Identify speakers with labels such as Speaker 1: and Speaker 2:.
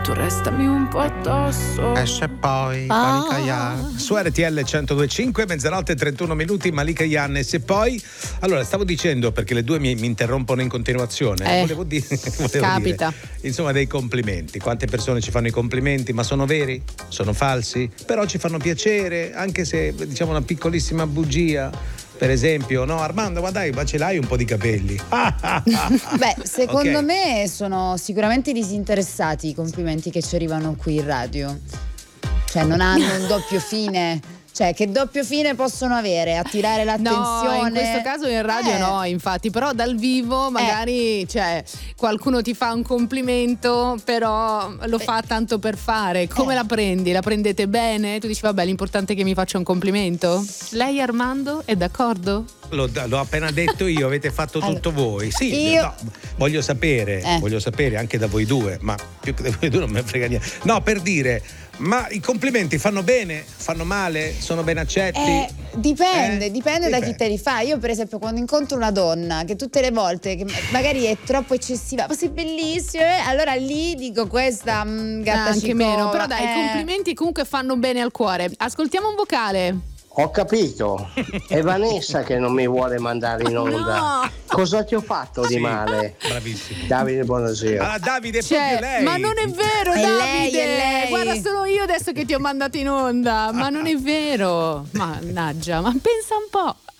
Speaker 1: Tu restami un po' addosso.
Speaker 2: E se poi Malika Yan su RTL 102.5, mezzanotte 31 minuti. Malika Yan. E se poi, allora stavo dicendo, perché le due mi interrompono in continuazione, volevo
Speaker 1: capita
Speaker 2: dire, insomma, dei complimenti. Quante persone ci fanno i complimenti, ma sono veri? Sono falsi? Però ci fanno piacere, anche se diciamo una piccolissima bugia. Per esempio, no, Armando, ma dai, ma ce l'hai un po' di capelli?
Speaker 3: Beh, secondo
Speaker 2: Ok.
Speaker 3: me sono sicuramente disinteressati i complimenti che ci arrivano qui in radio. Cioè, non hanno un doppio fine. Cioè, che doppio fine possono avere? Attirare l'attenzione?
Speaker 1: No, in questo caso in radio no, infatti, però dal vivo magari cioè, qualcuno ti fa un complimento, però lo fa tanto per fare. Come la prendi? La prendete bene? Tu dici vabbè, l'importante è che mi faccia un complimento? Lei, Armando, è d'accordo?
Speaker 2: L'ho appena detto io, avete fatto tutto voi. Sì,
Speaker 3: io-
Speaker 2: no, voglio sapere anche da voi due, ma più che da voi due non me ne frega niente. No, per dire, ma i complimenti fanno bene, fanno male, sono ben accetti?
Speaker 3: Dipende da chi te li fa. Io per esempio quando incontro una donna che tutte le volte che magari è troppo eccessiva, ma sei bellissima, allora lì dico questa gatta
Speaker 1: Anche
Speaker 3: cicova.
Speaker 1: meno, però dai, i complimenti comunque fanno bene al cuore. Ascoltiamo un vocale.
Speaker 4: Ho capito, è Vanessa che non mi vuole mandare in onda.
Speaker 1: No.
Speaker 4: Cosa ti ho fatto di male?
Speaker 2: Bravissimo.
Speaker 4: Davide, buonasera.
Speaker 2: Ah, Davide, è
Speaker 1: Cioè,
Speaker 2: proprio lei.
Speaker 1: ma non è vero,
Speaker 3: È
Speaker 1: Davide.
Speaker 3: lei, è lei.
Speaker 1: Guarda, sono io adesso che ti ho mandato in onda. Ma non è vero. Mannaggia, ma pensa un po'.